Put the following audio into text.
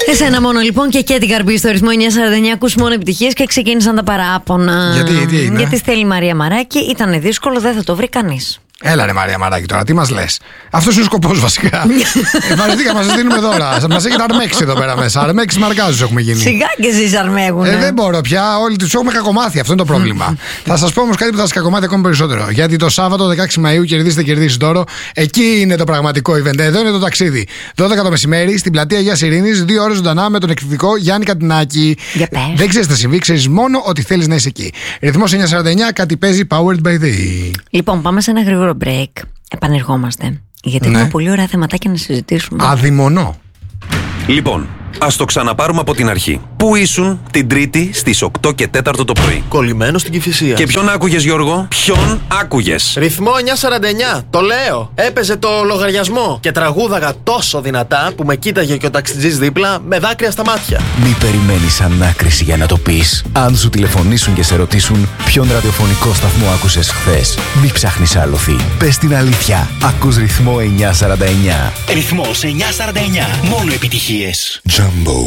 Εσένα μόνο λοιπόν και την καρμπή στο ρυθμό 949 ακούς μόνο επιτυχίες και ξεκίνησαν τα παράπονα. Γιατί στέλνει η Μαρία Μαράκη, ήταν δύσκολο, δεν θα το βρει κανείς. Έλα ρε Μαρία Μαράκη τώρα, τι μας λες? Αυτός είναι ο σκοπός βασικά. Βαρεθήκα, μας δίνουμε δώρα. Μας έχετε αρμέξει εδώ πέρα μέσα. Αρμέξεις μαρκάζους έχουμε γίνει. Σιγά και εσείς αρμέγουνε. Δεν μπορώ πια, όλοι τους έχουμε κακομάθει. Αυτό είναι το πρόβλημα. Θα σας πω όμως κάτι που θα σας κακομάθει ακόμη περισσότερο. Γιατί το Σάββατο 16 Μαΐου κερδίσει δώρο. Εκεί είναι το πραγματικό event. Εδώ είναι το ταξίδι. 12 το μεσημέρι στην πλατεία Αγίας Ειρήνης, 2 ώρες ζωντανά με τον εκπληκτικό Γιάννη Κατινάκη. Δεν ξέρεις τι θα συμβεί, ξέρεις μόνο ότι θέλεις να είσαι εκεί. Ρυθμός 949, κάτι παίζει powered by the. Λοιπόν, πάμε σε ένα γρήγορο break. Επανερχόμαστε. Γιατί έχουμε πολύ ωραία θεματάκια να συζητήσουμε. Αδειμονώ. Λοιπόν, ας το ξαναπάρουμε από την αρχή. Πού ήσουν την Τρίτη στις 8 και 4 το πρωί? Κολλημένο στην Κηφισία. Και ποιον άκουγες, Γιώργο? Ποιον άκουγες? Ρυθμό 949. Το λέω. Έπαιζε το λογαριασμό. Και τραγούδαγα τόσο δυνατά που με κοίταγε και ο ταξιτζής δίπλα με δάκρυα στα μάτια. Μη περιμένεις ανάκριση για να το πεις. Αν σου τηλεφωνήσουν και σε ρωτήσουν ποιον ραδιοφωνικό σταθμό άκουσες χθες, μη ψάχνεις άλοθη. Πες την αλήθεια. Ακούς ρυθμό 949. Ρυθμός 949. Μόνο επιτυχίες. Jumbo.